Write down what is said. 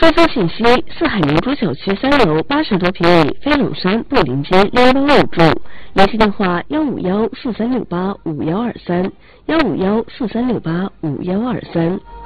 收发信息：四海明珠小区3楼80多平米飞龙山布林街615住，联系电话15143685123，15143685123。